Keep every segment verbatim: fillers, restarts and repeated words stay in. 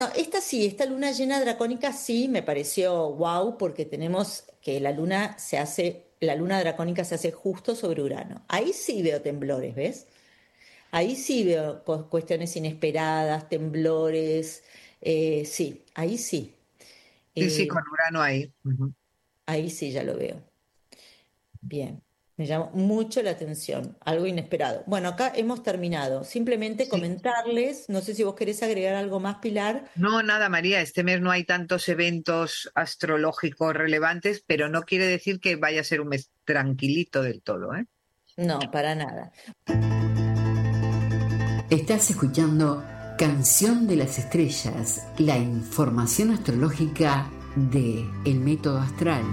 No, esta sí, esta luna llena dracónica sí me pareció wow porque tenemos que la luna se hace, la luna dracónica se hace justo sobre Urano. Ahí sí veo temblores, ¿ves? Ahí sí veo cu- cuestiones inesperadas, temblores, eh, sí, ahí sí, Sí, sí, eh, con Urano ahí. Ujú. ahí sí ya lo veo. Bien, me llamó mucho la atención, algo inesperado. Bueno, acá hemos terminado. Simplemente Sí. comentarles, no sé si vos querés agregar algo más, Pilar. No, nada, María, este mes no hay tantos eventos astrológicos relevantes, pero no quiere decir que vaya a ser un mes tranquilito del todo, ¿eh? No, para nada. Estás escuchando Canción de las Estrellas, la información astrológica de El Método Astral.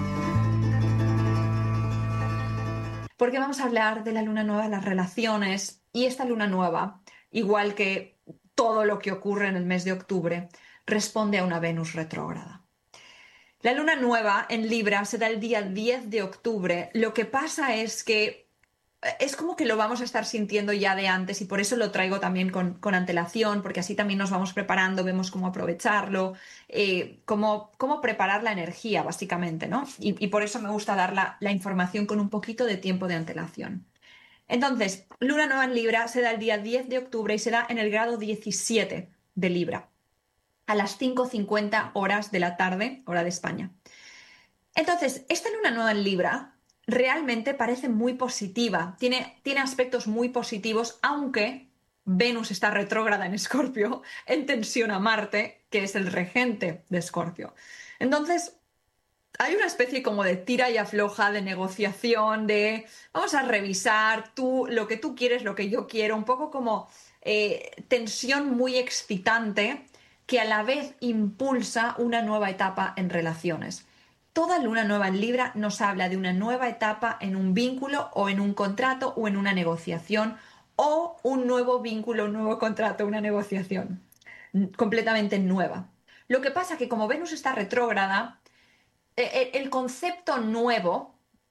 Porque vamos a hablar de la luna nueva, de las relaciones, y esta luna nueva, igual que todo lo que ocurre en el mes de octubre, responde a una Venus retrógrada. La luna nueva en Libra se da el día diez de octubre. Lo que pasa es que es como que lo vamos a estar sintiendo ya de antes y por eso lo traigo también con, con antelación, porque así también nos vamos preparando, vemos cómo aprovecharlo, eh, cómo, cómo preparar la energía, básicamente, ¿no? Y, y por eso me gusta dar la, la información con un poquito de tiempo de antelación. Entonces, luna nueva en Libra se da el día diez de octubre y se da en el grado diecisiete de Libra, a las cinco cincuenta horas de la tarde, hora de España. Entonces, esta luna nueva en Libra realmente parece muy positiva, tiene, tiene aspectos muy positivos, aunque Venus está retrógrada en Escorpio, en tensión a Marte, que es el regente de Escorpio. Entonces, hay una especie como de tira y afloja, de negociación, de vamos a revisar tú lo que tú quieres, lo que yo quiero, un poco como eh, tensión muy excitante que a la vez impulsa una nueva etapa en relaciones. Toda luna nueva en Libra nos habla de una nueva etapa en un vínculo o en un contrato o en una negociación o un nuevo vínculo, un nuevo contrato, una negociación completamente nueva. Lo que pasa que como Venus está retrógrada, eh, el concepto nuevo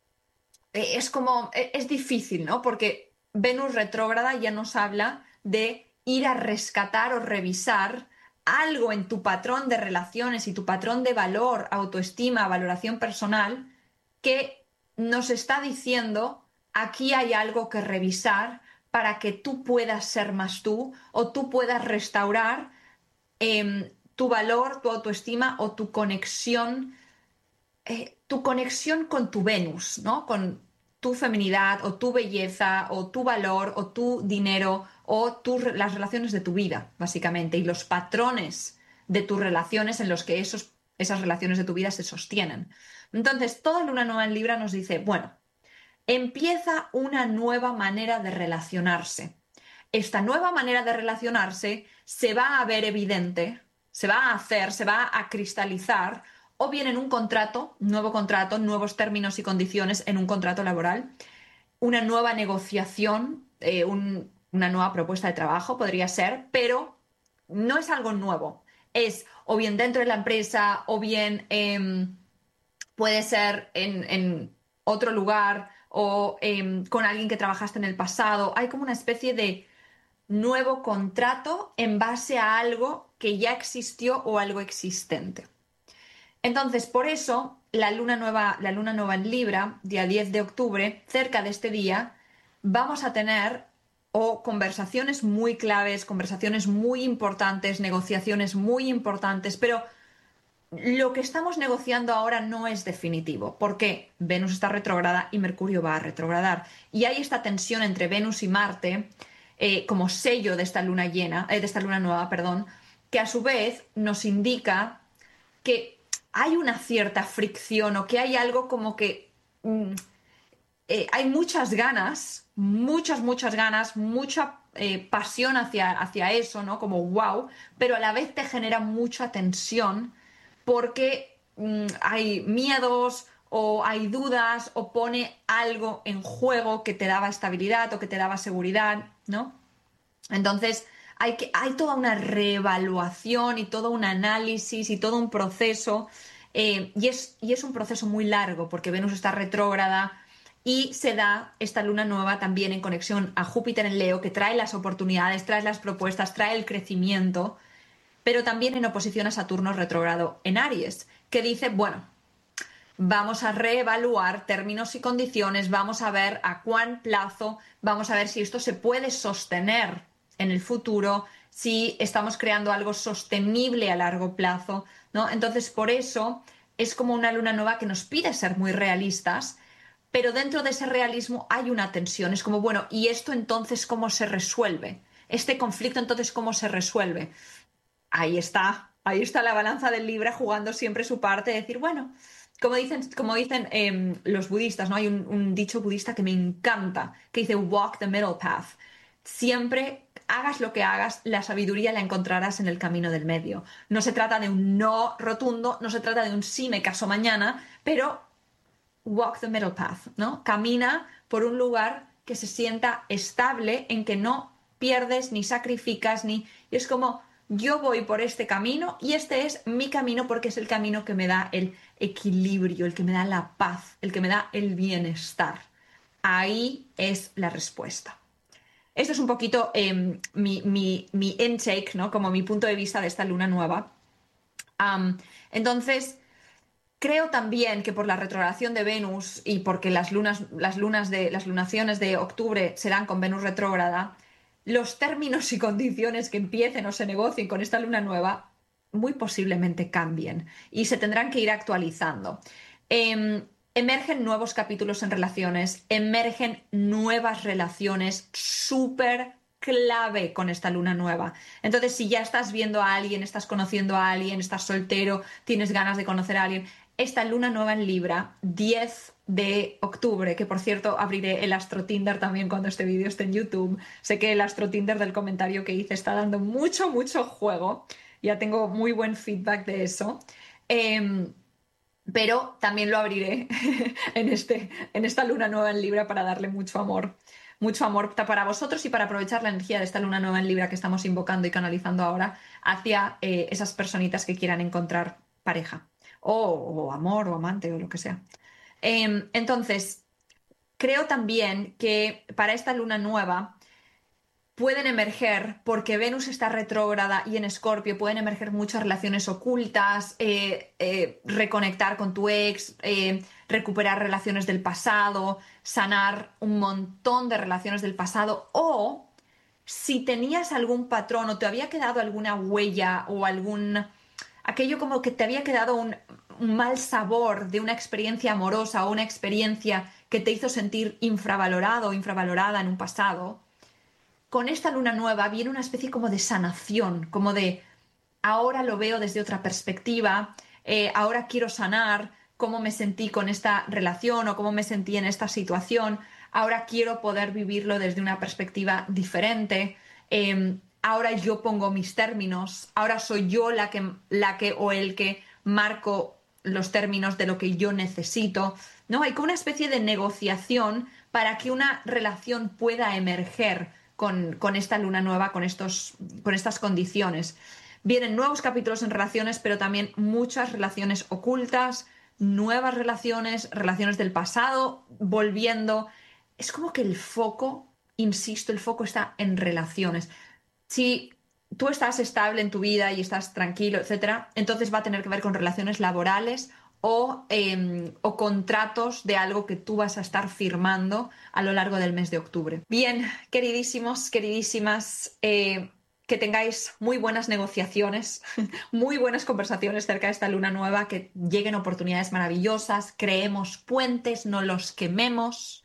eh, es como, eh, es difícil, ¿no? Porque Venus retrógrada ya nos habla de ir a rescatar o revisar algo en tu patrón de relaciones y tu patrón de valor, autoestima, valoración personal, que nos está diciendo, aquí hay algo que revisar para que tú puedas ser más tú o tú puedas restaurar eh, tu valor, tu autoestima o tu conexión eh, tu conexión con tu Venus, ¿no? Con tu feminidad o tu belleza o tu valor o tu dinero o tu, las relaciones de tu vida, básicamente, y los patrones de tus relaciones en los que esos, esas relaciones de tu vida se sostienen. Entonces, toda luna nueva en Libra nos dice, bueno, empieza una nueva manera de relacionarse. Esta nueva manera de relacionarse se va a ver evidente, se va a hacer, se va a cristalizar, o bien en un contrato, nuevo contrato, nuevos términos y condiciones en un contrato laboral, una nueva negociación, eh, un- una nueva propuesta de trabajo podría ser, pero no es algo nuevo. Es o bien dentro de la empresa o bien em, puede ser en, en otro lugar o em, con alguien que trabajaste en el pasado. Hay como una especie de nuevo contrato en base a algo que ya existió o algo existente. Entonces, por eso, la luna nueva, la luna nueva en Libra, día diez de octubre, cerca de este día, vamos a tener o conversaciones muy claves, conversaciones muy importantes, negociaciones muy importantes, pero lo que estamos negociando ahora no es definitivo, porque Venus está retrógrada y Mercurio va a retrogradar. Y hay esta tensión entre Venus y Marte, eh, como sello de esta luna llena, eh, de esta luna nueva, perdón, que a su vez nos indica que hay una cierta fricción o que hay algo como que mm, eh, hay muchas ganas, muchas, muchas ganas, mucha eh, pasión hacia, hacia eso, ¿no? Como wow, pero a la vez te genera mucha tensión porque mm, hay miedos o hay dudas o pone algo en juego que te daba estabilidad o que te daba seguridad, ¿no? Entonces, hay, que, hay toda una reevaluación y todo un análisis y todo un proceso, eh, y, es, y es un proceso muy largo porque Venus está retrógrada y se da esta luna nueva también en conexión a Júpiter en Leo, que trae las oportunidades, trae las propuestas, trae el crecimiento. pero también en oposición a Saturno retrógrado en Aries, que dice, bueno, vamos a reevaluar términos y condiciones, vamos a ver a cuán plazo, vamos a ver si esto se puede sostener en el futuro, si estamos creando algo sostenible a largo plazo, ¿no? Entonces, por eso es como una luna nueva que nos pide ser muy realistas, pero dentro de ese realismo hay una tensión. Es como, bueno, ¿y esto entonces cómo se resuelve? Este conflicto entonces ¿cómo se resuelve? Ahí está, ahí está la balanza del Libra jugando siempre su parte de decir, bueno, como dicen, como dicen eh, los budistas, ¿no? Hay un, un dicho budista que me encanta, que dice walk the middle path. Siempre, hagas lo que hagas, la sabiduría la encontrarás en el camino del medio. No se trata de un no rotundo, no se trata de un sí me caso mañana, pero walk the middle path, ¿no? Camina por un lugar que se sienta estable, en que no pierdes ni sacrificas, ni... Y es como, yo voy por este camino y este es mi camino porque es el camino que me da el equilibrio, el que me da la paz, el que me da el bienestar. Ahí es la respuesta. Esto es un poquito eh, mi, mi, mi intake, ¿no? Como mi punto de vista de esta luna nueva. Um, entonces... Creo también que por la retrogradación de Venus y porque las lunas, las lunas de las lunaciones de octubre serán con Venus retrógrada, los términos y condiciones que empiecen o se negocien con esta luna nueva muy posiblemente cambien y se tendrán que ir actualizando. Eh, emergen nuevos capítulos en relaciones, emergen nuevas relaciones súper clave con esta luna nueva. Entonces, si ya estás viendo a alguien, estás conociendo a alguien, estás soltero, tienes ganas de conocer a alguien, esta luna nueva en Libra, diez de octubre, que por cierto abriré el Astro Tinder también cuando este vídeo esté en YouTube. Sé que el Astro Tinder del comentario que hice está dando mucho, mucho juego. Ya tengo muy buen feedback de eso. Eh, pero también lo abriré en, este, en esta luna nueva en Libra para darle mucho amor. Mucho amor para vosotros y para aprovechar la energía de esta luna nueva en Libra que estamos invocando y canalizando ahora hacia eh, esas personitas que quieran encontrar pareja o, o amor o amante o lo que sea. Eh, entonces, creo también que para esta luna nueva pueden emerger, porque Venus está retrógrada y en Escorpio, pueden emerger muchas relaciones ocultas, eh, eh, reconectar con tu ex, eh, recuperar relaciones del pasado, sanar un montón de relaciones del pasado, o si tenías algún patrón o te había quedado alguna huella o algún... aquello como que te había quedado un, un mal sabor de una experiencia amorosa o una experiencia que te hizo sentir infravalorado o infravalorada en un pasado. Con esta luna nueva viene una especie como de sanación, como de ahora lo veo desde otra perspectiva, eh, ahora quiero sanar cómo me sentí con esta relación o cómo me sentí en esta situación, ahora quiero poder vivirlo desde una perspectiva diferente, eh, ahora yo pongo mis términos, ahora soy yo la que, la que o el que marco los términos de lo que yo necesito, ¿no? Hay como una especie de negociación para que una relación pueda emerger Con, con esta luna nueva, con, estos, con estas condiciones. Vienen nuevos capítulos en relaciones, pero también muchas relaciones ocultas, nuevas relaciones, relaciones del pasado, volviendo. Es como que el foco, insisto, el foco está en relaciones. Si tú estás estable en tu vida y estás tranquilo, etcétera, entonces va a tener que ver con relaciones laborales o, eh, o contratos de algo que tú vas a estar firmando a lo largo del mes de octubre. Bien, queridísimos, queridísimas, eh, que tengáis muy buenas negociaciones, muy buenas conversaciones cerca de esta luna nueva, que lleguen oportunidades maravillosas, creemos puentes, no los quememos,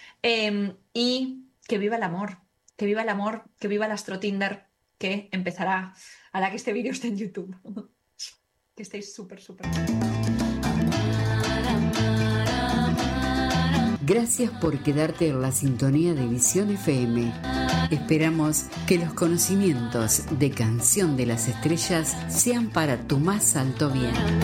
eh, y que viva el amor, que viva el amor, que viva el Astro Tinder, que empezará a la que este vídeo esté en YouTube. Que estéis súper, súper bien. Gracias por quedarte en la sintonía de Visión F M. Esperamos que los conocimientos de Canción de las Estrellas sean para tu más alto bien.